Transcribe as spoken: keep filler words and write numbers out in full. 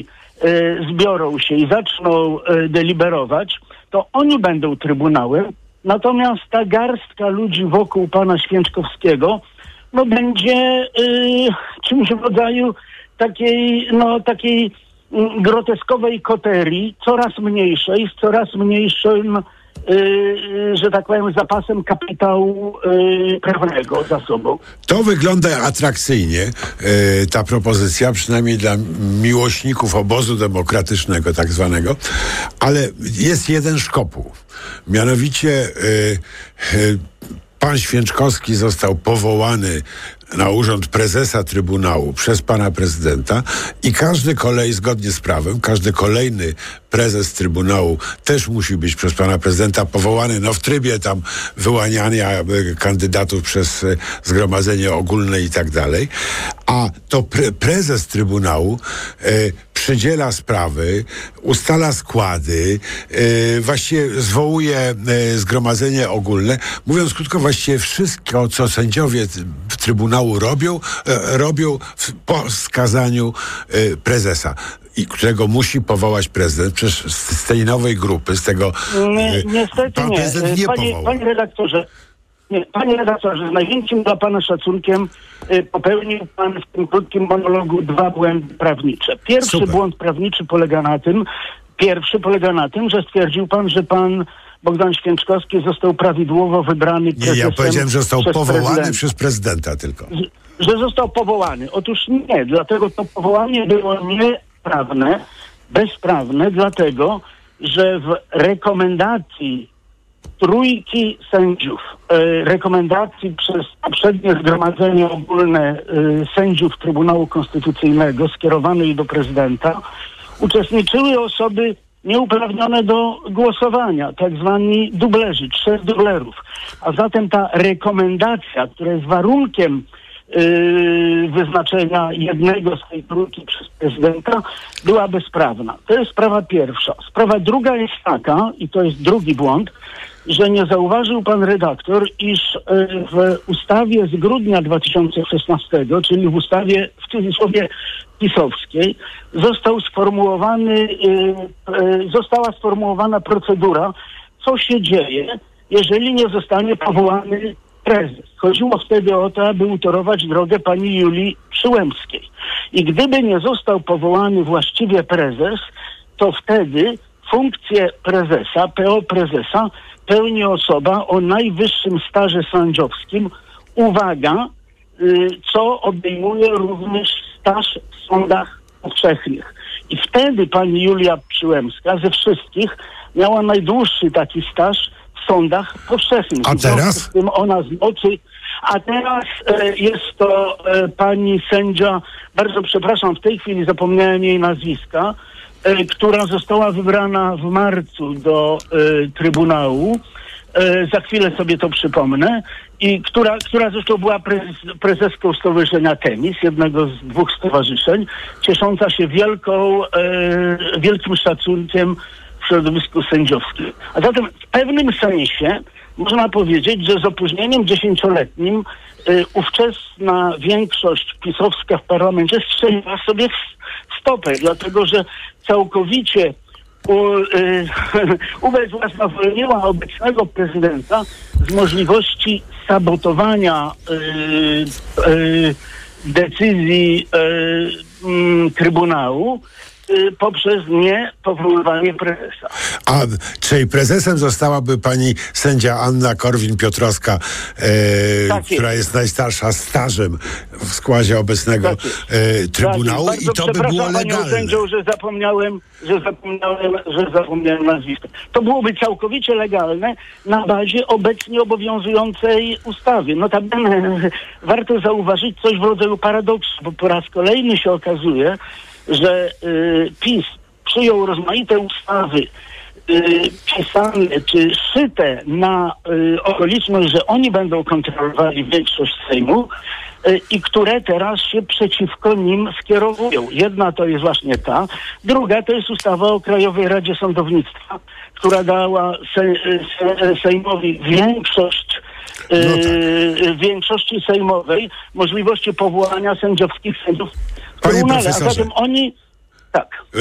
zbiorą się i zaczną deliberować, to oni będą Trybunałem, natomiast ta garstka ludzi wokół pana Święczkowskiego no będzie y, czymś w rodzaju takiej, no takiej y, groteskowej koterii, coraz mniejszej, z coraz mniejszym, y, y, że tak powiem, zapasem kapitału y, prawnego za sobą. To wygląda atrakcyjnie, y, ta propozycja, przynajmniej dla miłośników obozu demokratycznego tak zwanego, ale jest jeden szkopuł. Mianowicie y, y, pan Święczkowski został powołany na urząd prezesa Trybunału przez pana prezydenta i każdy kolej, zgodnie z prawem, każdy kolejny prezes Trybunału też musi być przez pana prezydenta powołany, no w trybie tam wyłaniania kandydatów przez Zgromadzenie Ogólne i tak dalej. A to pre- prezes Trybunału e, przydziela sprawy, ustala składy, e, właściwie zwołuje e, Zgromadzenie Ogólne. Mówiąc krótko, właściwie wszystko, co sędziowie Trybunału robią, e, robią w, po skazaniu e, prezesa, i którego musi powołać prezydent. Przecież z, z tej nowej grupy, z tego nie, niestety pan nie. prezydent nie panie, powołał. panie redaktorze, nie, panie redaktorze, z największym dla pana szacunkiem y, popełnił pan w tym krótkim monologu dwa błędy prawnicze. Pierwszy Super. błąd prawniczy polega na tym, pierwszy polega na tym, że stwierdził pan, że pan Bogdan Święczkowski został prawidłowo wybrany prezesem. Nie, ja powiedziałem, że został przez powołany prezydenta. przez prezydenta tylko. Że został powołany. Otóż nie, dlatego to powołanie było nieprawne, bezprawne, dlatego, że w rekomendacji trójki sędziów, e, rekomendacji przez poprzednie Zgromadzenie Ogólne e, sędziów Trybunału Konstytucyjnego skierowanej do prezydenta, uczestniczyły osoby nieuprawnione do głosowania, tak zwani dublerzy, trzech dublerów. A zatem ta rekomendacja, która jest warunkiem Yy, wyznaczenia jednego z tej trójki przez prezydenta, była bezprawna. To jest sprawa pierwsza. Sprawa druga jest taka, i to jest drugi błąd, że nie zauważył pan redaktor, iż yy, w ustawie z grudnia dwa tysiące szesnastego, czyli w ustawie w cudzysłowie pisowskiej, został sformułowany, yy, yy, została sformułowana procedura, co się dzieje, jeżeli nie zostanie powołany prezes. Chodziło wtedy o to, aby utorować drogę pani Julii Przyłębskiej. I gdyby nie został powołany właściwie prezes, to wtedy funkcję prezesa, P O prezesa, pełni osoba o najwyższym staże sędziowskim. Uwaga, y, co obejmuje również staż w sądach powszechnych. I wtedy pani Julia Przyłębska ze wszystkich miała najdłuższy taki staż w sądach powszechnych. A teraz? Z tym ona z mocy. A teraz e, jest to e, pani sędzia, bardzo przepraszam, w tej chwili zapomniałem jej nazwiska, e, która została wybrana w marcu do e, Trybunału. E, za chwilę sobie to przypomnę. I która, która zresztą była prezes, prezeską Stowarzyszenia Temis, jednego z dwóch stowarzyszeń, ciesząca się wielką, e, wielkim szacunkiem w środowisku sędziowskim. A zatem w pewnym sensie można powiedzieć, że z opóźnieniem dziesięcioletnim y, ówczesna większość pisowska w parlamencie strzeliła sobie w, w stopę, dlatego że całkowicie u, y, ubezwłasnowolniła obecnego prezydenta z możliwości sabotowania y, y, decyzji y, y, Trybunału poprzez niepowoływanie prezesa. A czyli prezesem zostałaby pani sędzia Anna Korwin-Piotrowska, e, tak która jest. jest najstarsza stażem w składzie obecnego tak e, Trybunału tak i to by było panią legalne. Sędzią, że zapomniałem, że zapomniałem, że zapomniałem nazwiska. To byłoby całkowicie legalne na bazie obecnie obowiązującej ustawy. Notabene warto zauważyć coś w rodzaju paradoksu, bo po raz kolejny się okazuje, że y, PiS przyjął rozmaite ustawy y, pisane czy szyte na y, okoliczność, że oni będą kontrolowali większość Sejmu y, i które teraz się przeciwko nim skierowują. Jedna to jest właśnie ta, druga to jest ustawa o Krajowej Radzie Sądownictwa, która dała se, se, Sejmowi większość No tak. w większości sejmowej możliwości powołania sędziowskich sędziów w Panie Trybunale. A profesorze. zatem oni, Tak.